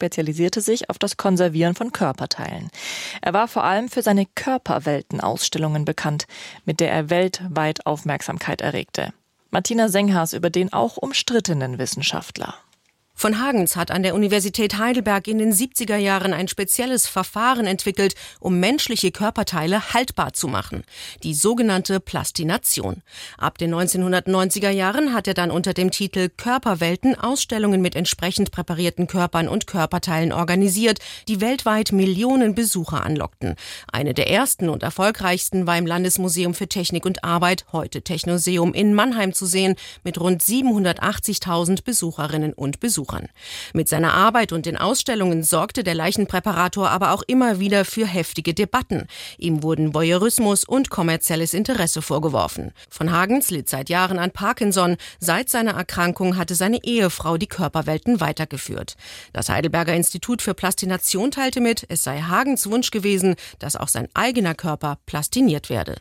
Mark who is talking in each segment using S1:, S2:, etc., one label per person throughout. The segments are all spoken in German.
S1: spezialisierte sich auf das Konservieren von Körperteilen. Er war vor allem für seine Körperwelten-Ausstellungen bekannt, mit der er weltweit Aufmerksamkeit erregte. Martina Senghas über den auch umstrittenen Wissenschaftler.
S2: Von Hagens hat an der Universität Heidelberg in den 70er Jahren ein spezielles Verfahren entwickelt, um menschliche Körperteile haltbar zu machen. Die sogenannte Plastination. Ab den 1990er Jahren hat er dann unter dem Titel Körperwelten Ausstellungen mit entsprechend präparierten Körpern und Körperteilen organisiert, die weltweit Millionen Besucher anlockten. Eine der ersten und erfolgreichsten war im Landesmuseum für Technik und Arbeit, heute Technoseum in Mannheim zu sehen, mit rund 780.000 Besucherinnen und Besuchern. Mit seiner Arbeit und den Ausstellungen sorgte der Leichenpräparator aber auch immer wieder für heftige Debatten. Ihm wurden Voyeurismus und kommerzielles Interesse vorgeworfen. Von Hagens litt seit Jahren an Parkinson. Seit seiner Erkrankung hatte seine Ehefrau die Körperwelten weitergeführt. Das Heidelberger Institut für Plastination teilte mit, es sei Hagens Wunsch gewesen, dass auch sein eigener Körper plastiniert werde.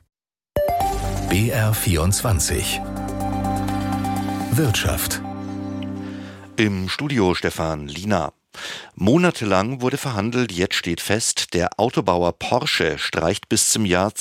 S3: BR24 Wirtschaft.
S4: Im Studio Stefan Liener. Monatelang wurde verhandelt, jetzt steht fest, der Autobauer Porsche streicht bis zum Jahr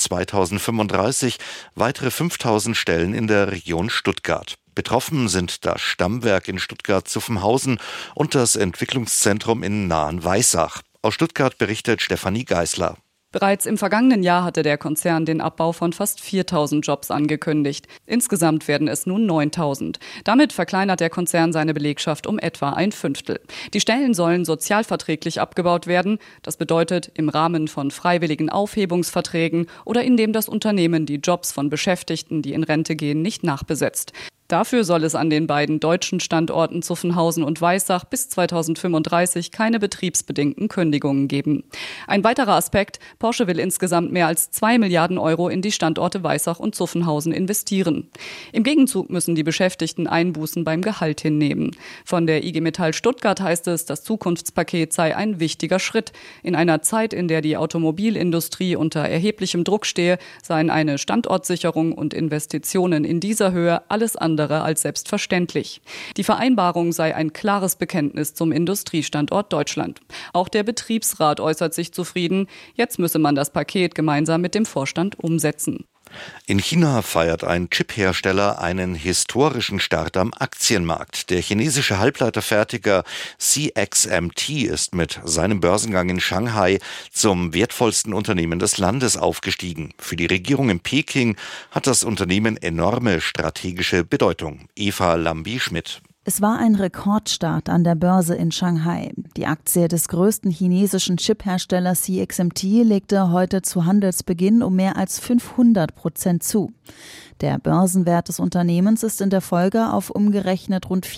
S4: 2035 weitere 5.000 Stellen in der Region Stuttgart. Betroffen sind das Stammwerk in Stuttgart-Zuffenhausen und das Entwicklungszentrum in nahen Weissach. Aus Stuttgart berichtet Stefanie Geisler.
S5: Bereits im vergangenen Jahr hatte der Konzern den Abbau von fast 4.000 Jobs angekündigt. Insgesamt werden es nun 9.000. Damit verkleinert der Konzern seine Belegschaft um etwa ein Fünftel. Die Stellen sollen sozialverträglich abgebaut werden. Das bedeutet im Rahmen von freiwilligen Aufhebungsverträgen oder indem das Unternehmen die Jobs von Beschäftigten, die in Rente gehen, nicht nachbesetzt. Dafür soll es an den beiden deutschen Standorten Zuffenhausen und Weissach bis 2035 keine betriebsbedingten Kündigungen geben. Ein weiterer Aspekt: Porsche will insgesamt mehr als 2 Milliarden Euro in die Standorte Weissach und Zuffenhausen investieren. Im Gegenzug müssen die Beschäftigten Einbußen beim Gehalt hinnehmen. Von der IG Metall Stuttgart heißt es, das Zukunftspaket sei ein wichtiger Schritt. In einer Zeit, in der die Automobilindustrie unter erheblichem Druck stehe, seien eine Standortsicherung und Investitionen in dieser Höhe alles andere als selbstverständlich. Die Vereinbarung sei ein klares Bekenntnis zum Industriestandort Deutschland. Auch der Betriebsrat äußert sich zufrieden. Jetzt müsse man das Paket gemeinsam mit dem Vorstand umsetzen.
S4: In China feiert ein Chiphersteller einen historischen Start am Aktienmarkt. Der chinesische Halbleiterfertiger CXMT ist mit seinem Börsengang in Shanghai zum wertvollsten Unternehmen des Landes aufgestiegen. Für die Regierung in Peking hat das Unternehmen enorme strategische Bedeutung. Eva Lambi-Schmidt.
S6: Es war ein Rekordstart an der Börse in Shanghai. Die Aktie des größten chinesischen Chipherstellers CXMT legte heute zu Handelsbeginn um mehr als 500% zu. Der Börsenwert des Unternehmens ist in der Folge auf umgerechnet rund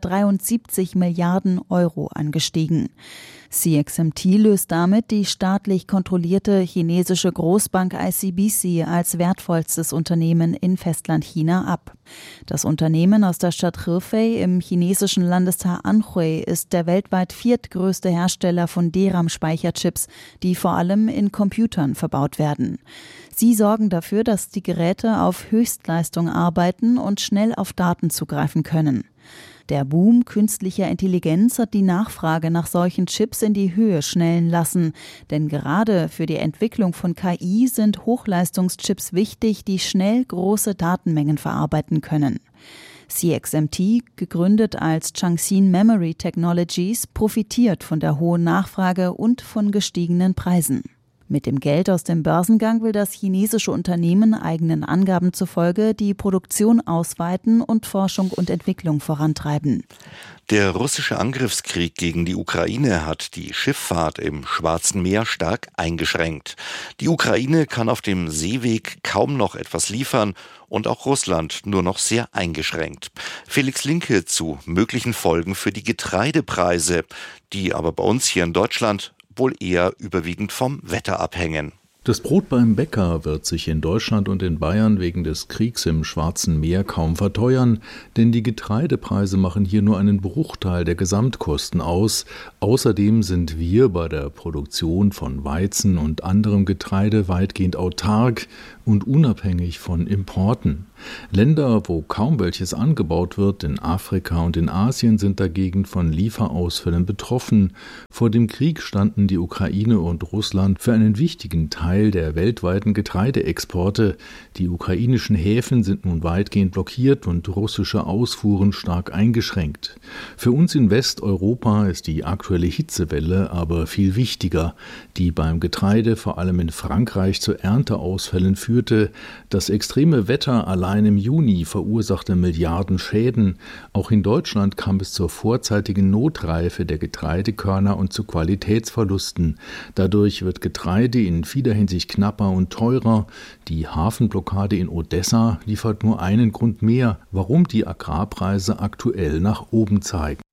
S6: 473 Milliarden Euro angestiegen. CXMT löst damit die staatlich kontrollierte chinesische Großbank ICBC als wertvollstes Unternehmen in Festlandchina ab. Das Unternehmen aus der Stadt Hefei im chinesischen Landesteil Anhui ist der weltweit viertgrößte Hersteller von DRAM-Speicherchips, die vor allem in Computern verbaut werden. Sie sorgen dafür, dass die Geräte auf Höchstleistung arbeiten und schnell auf Daten zugreifen können. Der Boom künstlicher Intelligenz hat die Nachfrage nach solchen Chips in die Höhe schnellen lassen. Denn gerade für die Entwicklung von KI sind Hochleistungschips wichtig, die schnell große Datenmengen verarbeiten können. CXMT, gegründet als Changxin Memory Technologies, profitiert von der hohen Nachfrage und von gestiegenen Preisen. Mit dem Geld aus dem Börsengang will das chinesische Unternehmen eigenen Angaben zufolge die Produktion ausweiten und Forschung und Entwicklung vorantreiben.
S4: Der russische Angriffskrieg gegen die Ukraine hat die Schifffahrt im Schwarzen Meer stark eingeschränkt. Die Ukraine kann auf dem Seeweg kaum noch etwas liefern und auch Russland nur noch sehr eingeschränkt. Felix Linke zu möglichen Folgen für die Getreidepreise, die aber bei uns hier in Deutschland wohl eher überwiegend vom Wetter abhängen.
S7: Das Brot beim Bäcker wird sich in Deutschland und in Bayern wegen des Kriegs im Schwarzen Meer kaum verteuern, denn die Getreidepreise machen hier nur einen Bruchteil der Gesamtkosten aus. Außerdem sind wir bei der Produktion von Weizen und anderem Getreide weitgehend autark. und unabhängig von Importen. Länder, wo kaum welches angebaut wird, in Afrika und in Asien, sind dagegen von Lieferausfällen betroffen. Vor dem Krieg standen die Ukraine und Russland für einen wichtigen Teil der weltweiten Getreideexporte. Die ukrainischen Häfen sind nun weitgehend blockiert und russische Ausfuhren stark eingeschränkt. Für uns in Westeuropa ist die aktuelle Hitzewelle aber viel wichtiger, die beim Getreide vor allem in Frankreich zu Ernteausfällen führte. Das extreme Wetter allein im Juni verursachte Milliarden Schäden. Auch in Deutschland kam es zur vorzeitigen Notreife der Getreidekörner und zu Qualitätsverlusten. Dadurch wird Getreide in vieler Hinsicht knapper und teurer. Die Hafenblockade in Odessa liefert nur einen Grund mehr, warum die Agrarpreise aktuell nach oben zeigen.